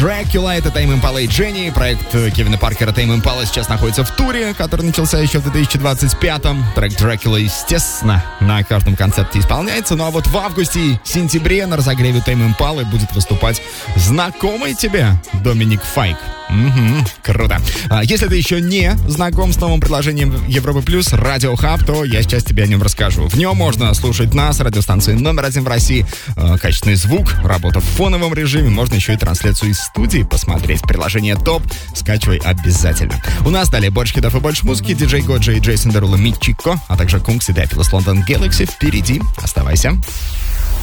Dracula — это Tame Impala и Jenny. Проект Кевина Паркера Tame Impala сейчас находится в туре, который начался еще в 2025-м. Трек Dracula, естественно, на каждом концерте исполняется. Ну а вот в августе-сентябре на разогреве Tame Impala будет выступать знакомый тебе Доминик Файк. Круто. Если ты еще не знаком с новым приложением Европы Плюс, Радио Хаб, то я сейчас тебе о нем расскажу. В нем можно слушать нас, радиостанции номер 1 в России, качественный звук, работа в фоновом режиме, можно еще и трансляцию из студии посмотреть. Приложение топ, скачивай обязательно. У нас далее больше хитов и больше музыки, диджей Годжи и Джейсон Деруло, Митчико, а также Кункс и Дапилос Лондон Galaxy. Впереди, оставайся.